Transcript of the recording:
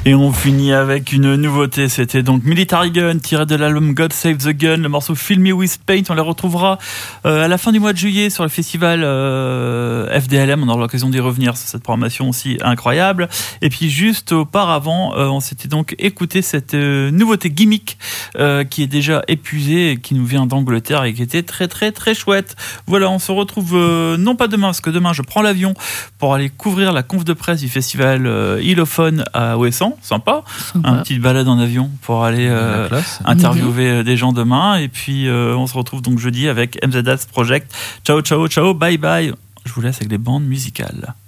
Et on finit avec une nouveauté, c'était donc Military Gun, tiré de l'album God Save the Gun, le morceau Fill Me With Paint. On les retrouvera à la fin du mois de juillet sur le festival FDLM. On aura l'occasion d'y revenir sur cette programmation aussi incroyable. Et puis juste auparavant, on s'était donc écouté cette nouveauté Gimmick qui est déjà épuisée et qui nous vient d'Angleterre et qui était très très très chouette. Voilà, on se retrouve non pas demain, parce que demain je prends l'avion pour aller couvrir la conf de presse du festival Illophone à Ouessant. Sympa. Un petit balade en avion pour aller interviewer des gens demain. Et puis on se retrouve donc jeudi avec MZAS Project. Ciao, ciao, ciao, bye bye. Je vous laisse avec des bandes musicales.